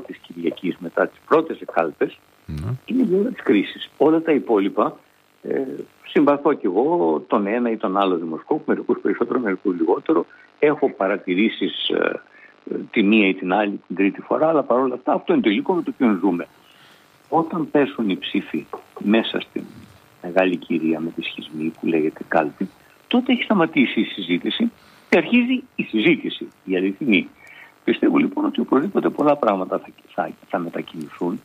πρώτης Κυριακής μετά τις πρώτες εκάλπες, είναι η ώρα της κρίσης. Όλα τα υπόλοιπα, συμπαθώ κι εγώ τον ένα ή τον άλλο δημοσκόπο, μερικούς περισσότερο, μερικούς λιγότερο. Έχω παρατηρήσεις τη μία ή την άλλη την τρίτη φορά, αλλά παρόλα αυτά αυτό είναι το υλικό με το οποίο ζούμε. Όταν πέσουν οι ψήφοι μέσα στην μεγάλη κυρία με τη σχισμή που λέγεται κάλπη, τότε έχει σταματήσει η συζήτηση και αρχίζει η συζήτηση, η αληθινή. Πιστεύω λοιπόν ότι οπωσδήποτε πολλά πράγματα θα μετακινηθούν.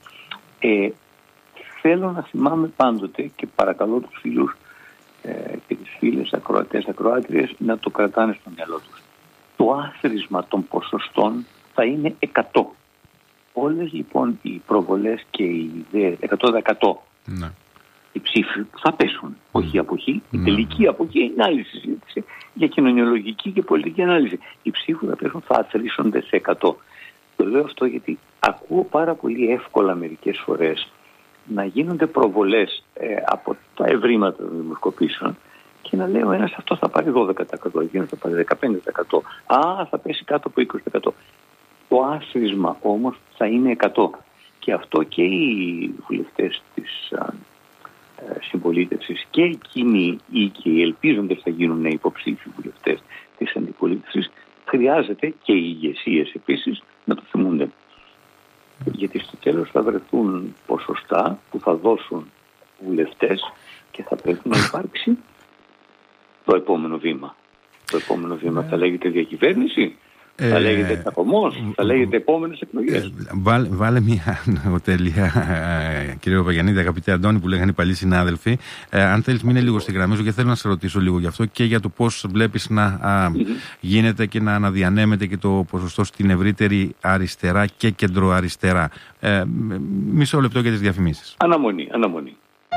Θέλω να θυμάμαι πάντοτε και παρακαλώ τους φίλους και τις φίλες ακροατές, ακροάτριες να το κρατάνε στο μυαλό τους. Το άθροισμα των ποσοστών θα είναι 100. Όλες λοιπόν οι προβολές και οι ιδέες 100%. Ναι. Οι ψήφοι θα πέσουν. Όχι η αποχή. Η τελική αποχή είναι άλλη συζήτηση για κοινωνιολογική και πολιτική ανάλυση. Οι ψήφοι θα πέσουν, θα αθροίσονται σε 100. Το λέω αυτό γιατί ακούω πάρα πολύ εύκολα μερικές φορές να γίνονται προβολές από τα ευρήματα των δημοσκοπήσεων και να λέω ένας αυτό θα πάρει 12%, εκείνος θα πάρει 15%. Θα πέσει κάτω από 20%. Το άθροισμα όμως θα είναι 100. Και αυτό και οι βουλευτές της συμπολίτευσης και εκείνοι ή και οι ελπίζοντες θα γίνουν υποψήφοι βουλευτές της αντιπολίτευσης, χρειάζεται και οι ηγεσίες επίσης να το θυμούνται. Γιατί στο τέλος θα βρεθούν ποσοστά που θα δώσουν βουλευτές και θα πρέπει να υπάρξει το επόμενο βήμα. Το επόμενο βήμα θα λέγεται διακυβέρνηση, θα λέγεται τσακωμός, θα λέγεται επόμενες εκλογές. Βάλε μια νεοτέλεια, κύριε Παπαγιαννίδη, αγαπητέ Αντώνη, που λέγανε οι παλιοί συνάδελφοι. Αν θέλεις, μείνε λίγο στη γραμμή σου και θέλω να σε ρωτήσω λίγο γι' αυτό και για το πώς βλέπεις να γίνεται και να αναδιανέμεται και το ποσοστό στην ευρύτερη αριστερά και κεντροαριστερά. Μισό λεπτό για τις διαφημίσεις. Αναμονή.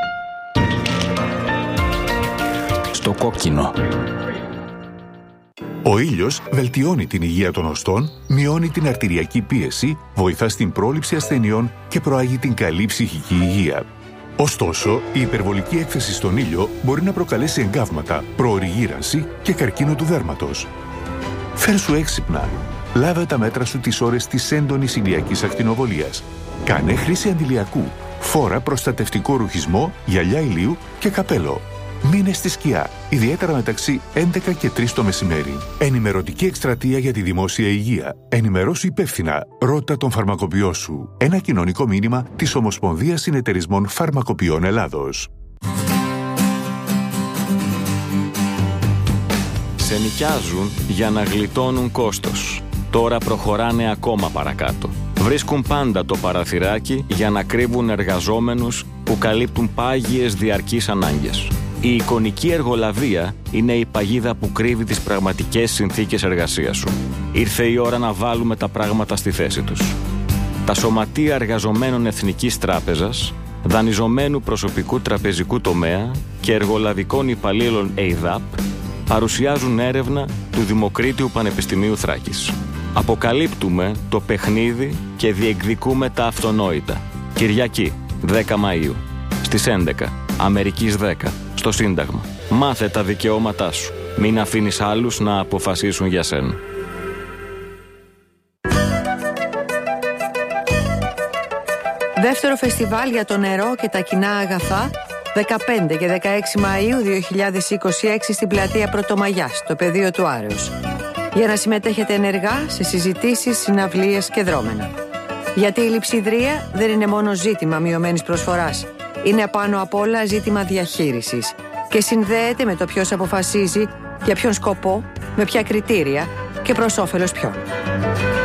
Στο κόκκινο. Ο ήλιος βελτιώνει την υγεία των οστών, μειώνει την αρτηριακή πίεση, βοηθά στην πρόληψη ασθενειών και προάγει την καλή ψυχική υγεία. Ωστόσο, η υπερβολική έκθεση στον ήλιο μπορεί να προκαλέσει εγκάβματα, πρόωρη γύρανση και καρκίνο του δέρματος. Φέρσου έξυπνα. Λάβε τα μέτρα σου τις ώρες της έντονης ηλιακής ακτινοβολίας. Κάνε χρήση αντιλιακού. Φόρα προστατευτικό ρουχισμό, γυαλιά ηλίου και καπέλο. Μείνε στη σκιά, ιδιαίτερα μεταξύ 11 και 3 το μεσημέρι. Ενημερωτική εκστρατεία για τη δημόσια υγεία. Ενημερώσου υπεύθυνα. Ρώτα τον φαρμακοποιό σου. Ένα κοινωνικό μήνυμα της Ομοσπονδίας Συνεταιρισμών Φαρμακοποιών Ελλάδος. Σε νοικιάζουν για να γλιτώνουν κόστος. Τώρα προχωράνε ακόμα παρακάτω. Βρίσκουν πάντα το παραθυράκι για να κρύβουν εργαζόμενους που καλύπτουν πάγιες διαρκείς ανάγκες. Η εικονική εργολαβία είναι η παγίδα που κρύβει τις πραγματικές συνθήκες εργασίας σου. Ήρθε η ώρα να βάλουμε τα πράγματα στη θέση τους. Τα σωματεία εργαζομένων Εθνικής Τράπεζας, δανειζομένου προσωπικού τραπεζικού τομέα και εργολαβικών υπαλλήλων ΕΙΔΑΠ παρουσιάζουν έρευνα του Δημοκρίτιου Πανεπιστημίου Θράκης. Αποκαλύπτουμε το παιχνίδι και διεκδικούμε τα αυτονόητα. Κυριακή, 10 Μαΐου, στις 11, Αμερικής 10, στο Σύνταγμα. Μάθε τα δικαιώματά σου. Μην αφήνεις άλλους να αποφασίσουν για σένα. Δεύτερο φεστιβάλ για το νερό και τα κοινά αγαθά, 15 και 16 Μαΐου 2026 στην πλατεία Πρωτομαγιάς, στο πεδίο του Άρεως. Για να συμμετέχετε ενεργά σε συζητήσεις, συναυλίες και δρόμενα. Γιατί η λειψιδρία δεν είναι μόνο ζήτημα μειωμένης προσφοράς. Είναι πάνω απ' όλα ζήτημα διαχείρισης και συνδέεται με το ποιος αποφασίζει, για ποιον σκοπό, με ποια κριτήρια και προς όφελος ποιον.